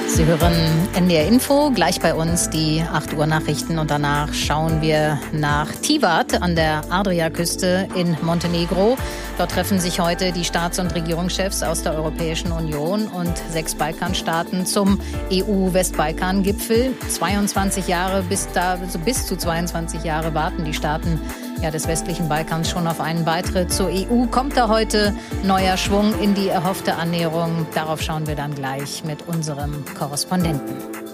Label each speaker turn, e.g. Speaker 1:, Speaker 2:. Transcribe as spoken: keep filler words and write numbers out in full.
Speaker 1: Sie hören N D R Info, gleich bei uns die acht Uhr Nachrichten und danach schauen wir nach Tivat an der Adriaküste in Montenegro. Dort treffen sich heute die Staats- und Regierungschefs aus der Europäischen Union und sechs Balkanstaaten zum E U-Westbalkan-Gipfel. zweiundzwanzig Jahre, bis, da, also bis zu zweiundzwanzig Jahre warten die Staaten ja, des westlichen Balkans schon auf einen Beitritt zur E U. Kommt da heute neuer Schwung in die erhoffte Annäherung? Darauf schauen wir dann gleich mit unserem Korrespondenten.